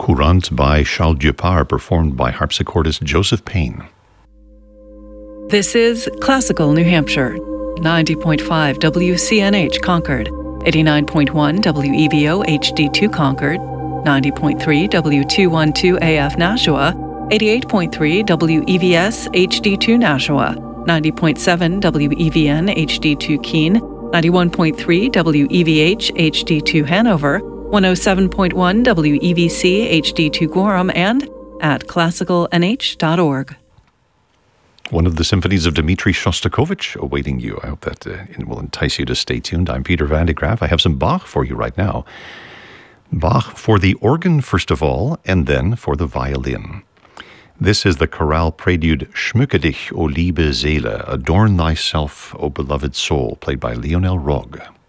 Courante by Charles Dupart, performed by harpsichordist Joseph Payne. This is Classical New Hampshire, 90.5 WCNH Concord, 89.1 WEVO HD2 Concord, 90.3 W212 AF Nashua, 88.3 WEVS HD2 Nashua, 90.7 WEVN HD2 Keene, 91.3 WEVH HD2 Hanover, 107.1 WEVC HD2 Gorham, and at classicalnh.org. One of the symphonies of Dmitri Shostakovich awaiting you. I hope that it will entice you to stay tuned. I'm Peter Van de Graaf. I have some Bach for you right now. Bach for the organ, first of all, and then for the violin. This is the chorale prelude Schmücke dich, O liebe Seele, Adorn thyself, O beloved soul, played by Lionel Rogue.